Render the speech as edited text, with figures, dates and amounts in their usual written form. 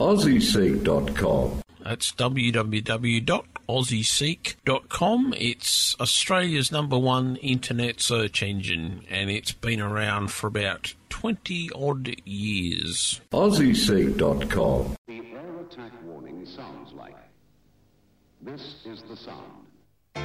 AussieSeek.com. That's www.aussieseek.com. It's Australia's #1 internet search engine, and it's been around for about 20-odd years. AussieSeek.com. The air attack warning sounds like. This is the sound.